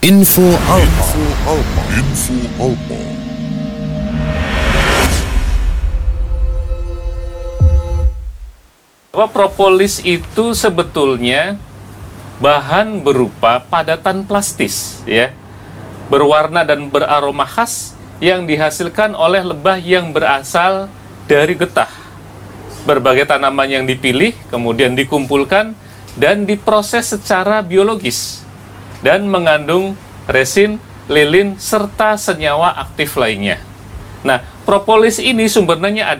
Info Alpa. Bahwa propolis itu sebetulnya bahan berupa padatan plastis, ya, berwarna dan beraroma khas yang dihasilkan oleh lebah yang berasal dari getah. Berbagai tanaman yang dipilih kemudian dikumpulkan dan diproses secara biologis dan mengandung resin, lilin, serta senyawa aktif lainnya. Nah, propolis ini sumbernya ada